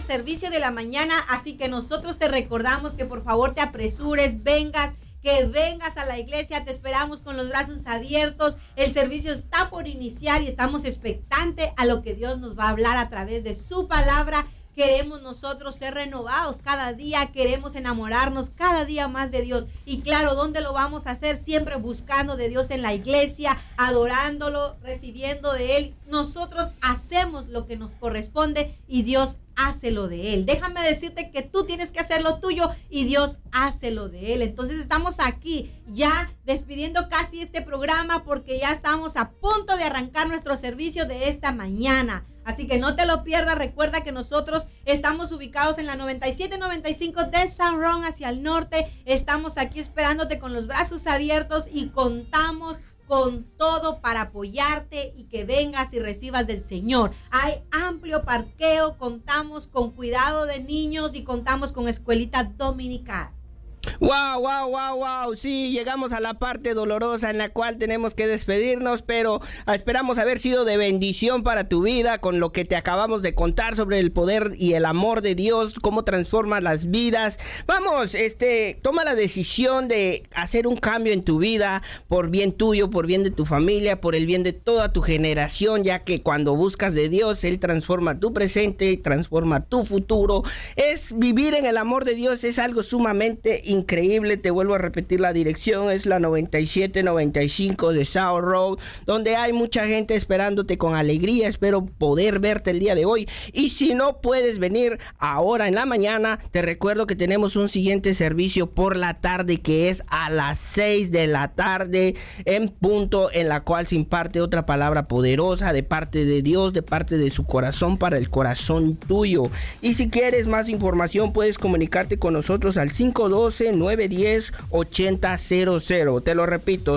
servicio de la mañana, así que nosotros te recordamos que por favor te apresures, que vengas a la iglesia, te esperamos con los brazos abiertos. El servicio está por iniciar y estamos expectantes a lo que Dios nos va a hablar a través de su palabra. Queremos nosotros ser renovados cada día, queremos enamorarnos cada día más de Dios. Y claro, ¿dónde lo vamos a hacer? Siempre buscando de Dios en la iglesia, adorándolo, recibiendo de Él. Nosotros hacemos lo que nos corresponde y Dios hace lo de Él. Déjame decirte que tú tienes que hacer lo tuyo y Dios hace lo de Él. Entonces estamos aquí ya despidiendo casi este programa porque ya estamos a punto de arrancar nuestro servicio de esta mañana. Así que no te lo pierdas. Recuerda que nosotros estamos ubicados en la 9795 de San Ron hacia el norte. Estamos aquí esperándote con los brazos abiertos y contamos con todo para apoyarte y que vengas y recibas del Señor. Hay amplio parqueo, contamos con cuidado de niños y contamos con escuelita dominical. Wow. Sí, llegamos a la parte dolorosa en la cual tenemos que despedirnos, pero esperamos haber sido de bendición para tu vida con lo que te acabamos de contar sobre el poder y el amor de Dios, cómo transforma las vidas. Vamos, toma la decisión de hacer un cambio en tu vida por bien tuyo, por bien de tu familia, por el bien de toda tu generación, ya que cuando buscas de Dios, Él transforma tu presente, transforma tu futuro. Es vivir en el amor de Dios, es algo sumamente increíble. Te vuelvo a repetir la dirección, es la 9795 de South Road, donde hay mucha gente esperándote con alegría. Espero poder verte el día de hoy, y si no puedes venir ahora en la mañana, te recuerdo que tenemos un siguiente servicio por la tarde que es a las 6 de la tarde en punto, en la cual se imparte otra palabra poderosa de parte de Dios, de parte de su corazón para el corazón tuyo. Y si quieres más información, puedes comunicarte con nosotros al 512-910-8000. Te lo repito,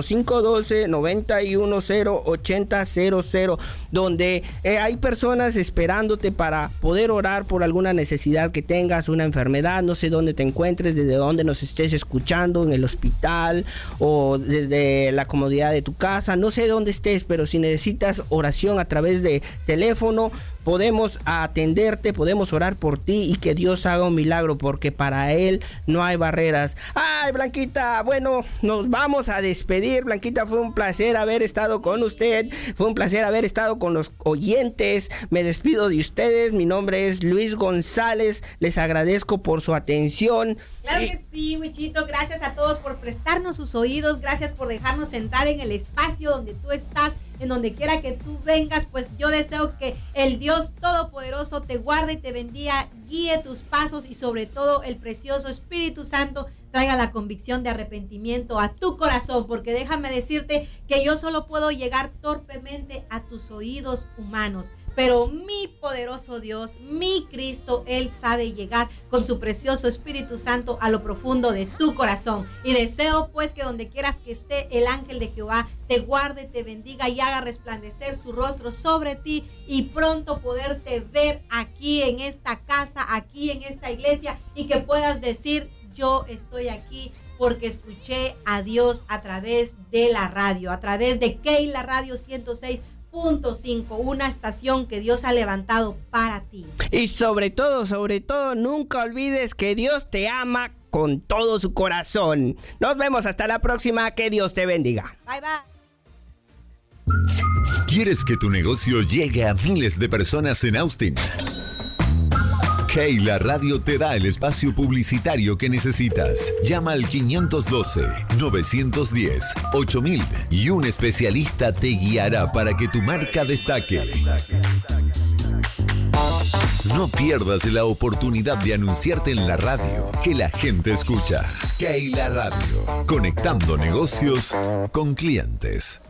512-910-8000, donde hay personas esperándote para poder orar por alguna necesidad que tengas, una enfermedad, no sé dónde te encuentres, desde dónde nos estés escuchando, en el hospital o desde la comodidad de tu casa, no sé dónde estés, pero si necesitas oración a través de teléfono, podemos atenderte, podemos orar por ti y que Dios haga un milagro, porque para Él no hay barreras. Ay, Blanquita, bueno, nos vamos a despedir. Blanquita, fue un placer haber estado con usted, fue un placer haber estado con los oyentes. Me despido de ustedes, mi nombre es Luis González, les agradezco por su atención. Claro que sí, Wichito, gracias a todos por prestarnos sus oídos, gracias por dejarnos entrar en el espacio donde tú estás, en donde quiera que tú vengas. Pues yo deseo que el Dios Todopoderoso te guarde y te bendiga, guíe tus pasos y sobre todo el precioso Espíritu Santo traiga la convicción de arrepentimiento a tu corazón, porque déjame decirte que yo solo puedo llegar torpemente a tus oídos humanos, pero mi poderoso Dios, mi Cristo, Él sabe llegar con su precioso Espíritu Santo a lo profundo de tu corazón. Y deseo pues que donde quieras que esté, el ángel de Jehová te guarde, te bendiga y haga resplandecer su rostro sobre ti, y pronto poderte ver aquí en esta casa, aquí en esta iglesia, y que puedas decir: yo estoy aquí porque escuché a Dios a través de la radio, a través de Keila Radio 106.5, una estación que Dios ha levantado para ti. Y sobre todo, nunca olvides que Dios te ama con todo su corazón. Nos vemos hasta la próxima, que Dios te bendiga. Bye, bye. ¿Quieres que tu negocio llegue a miles de personas en Austin? Keila Radio te da el espacio publicitario que necesitas. Llama al 512-910-8000 y un especialista te guiará para que tu marca destaque. No pierdas la oportunidad de anunciarte en la radio que la gente escucha. Keila Radio, conectando negocios con clientes.